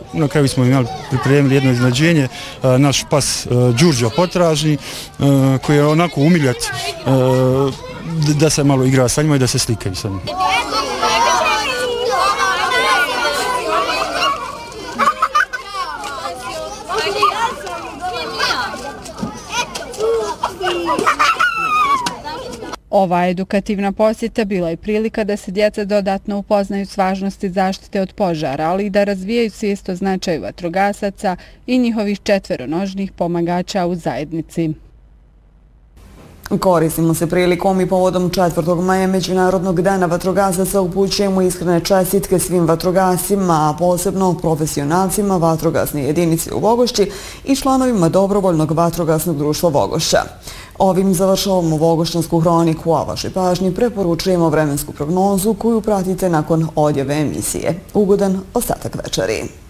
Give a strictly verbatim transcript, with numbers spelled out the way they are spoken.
na kraju smo imali pripremili jedno iznenađenje, naš pas Đurđa Potražni, koji je onako umiljac da se malo igra sa njima i da se slikaju sa njima. Ova edukativna posjeta bila je prilika da se djeca dodatno upoznaju s važnosti zaštite od požara, ali i da razvijaju svijest o značaju vatrogasaca i njihovih četveronožnih pomagača u zajednici. Koristimo se prilikom i povodom četvrtog maja Međunarodnog dana vatrogasaca upućujemo iskrene čestitke svim vatrogasima, a posebno profesionalcima vatrogasne jedinice u Vogošći i članovima Dobrovoljnog vatrogasnog društva Vogošća. Ovim završavamo Vogošćansku hroniku, a vašoj pažnji preporučujemo vremensku prognozu koju pratite nakon odjave emisije. Ugodan ostatak večeri.